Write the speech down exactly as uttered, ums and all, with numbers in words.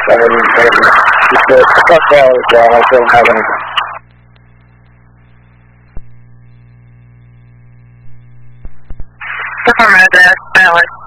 I didn't say it. He said, fuck all this, y'all. I don't have anything. Confirm address, Alex.